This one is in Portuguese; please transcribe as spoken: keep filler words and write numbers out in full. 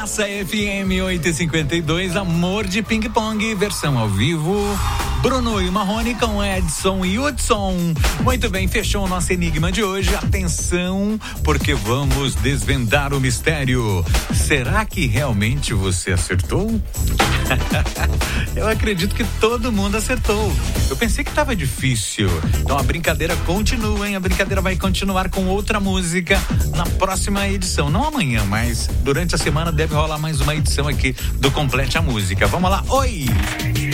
Massa F M oitocentos e cinquenta e dois, Amor de Ping Pong, versão ao vivo. Bruno e Marrone com Edson e Hudson. Muito bem, fechou o nosso enigma de hoje. Atenção, porque vamos desvendar o mistério. Será que realmente você acertou? Eu acredito que todo mundo acertou. Eu pensei que estava difícil. Então a brincadeira continua, hein? A brincadeira vai continuar com outra música na próxima edição. Não amanhã, mas durante a semana deve rolar mais uma edição aqui do Complete a Música. Vamos lá. Oi!